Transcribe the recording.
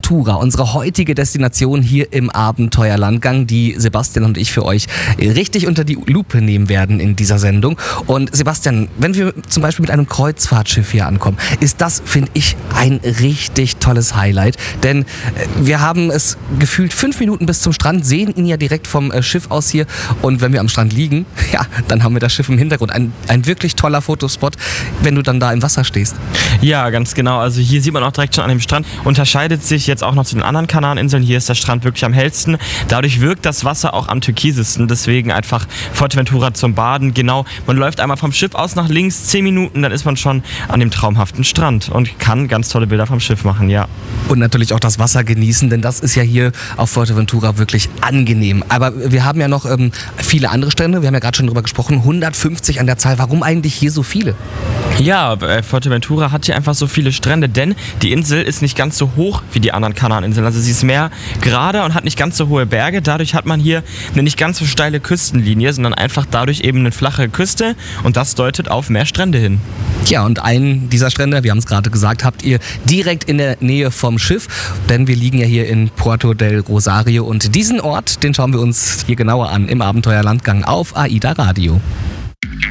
Fuerteventura, unsere heutige Destination hier im Abenteuerlandgang, die Sebastian und ich für euch richtig unter die Lupe nehmen werden in dieser Sendung. Und Sebastian, wenn wir zum Beispiel mit einem Kreuzfahrtschiff hier ankommen, ist das, finde ich, ein richtig tolles Highlight. Denn wir haben es gefühlt 5 Minuten bis zum Strand, sehen ihn ja direkt vom Schiff aus hier. Und wenn wir am Strand liegen, ja, dann haben wir das Schiff im Hintergrund. Ein wirklich toller Fotospot, wenn du dann da im Wasser stehst. Ja, ganz genau. Also hier sieht man auch direkt schon an dem Strand, unterscheidet sich jetzt auch noch zu den anderen Kanareninseln. Hier ist der Strand wirklich am hellsten. Dadurch wirkt das Wasser auch am türkisesten. Deswegen einfach Fuerteventura zum Baden. Genau, man läuft einmal vom Schiff aus nach links, 10 Minuten, dann ist man schon an dem traumhaften Strand und kann ganz tolle Bilder vom Schiff machen, ja. Und natürlich auch das Wasser genießen, denn das ist ja hier auf Fuerteventura wirklich angenehm. Aber wir haben ja noch viele andere Strände. Wir haben ja gerade schon drüber gesprochen, 150 an der Zahl. Warum eigentlich hier so viele? Ja, Fuerteventura hat hier einfach so viele Strände, denn die Insel ist nicht ganz so hoch wie die anderen Kanareninseln. Also sie ist mehr gerade und hat nicht ganz so hohe Berge. Dadurch hat man hier eine nicht ganz so steile Küstenlinie, sondern einfach dadurch eben eine flache Küste und das deutet auf mehr Strände hin. Ja, und einen dieser Strände, wir haben es gerade gesagt, habt ihr direkt in der Nähe vom Schiff, denn wir liegen ja hier in Puerto del Rosario und diesen Ort, den schauen wir uns hier genauer an im Abenteuerlandgang auf AIDA Radio.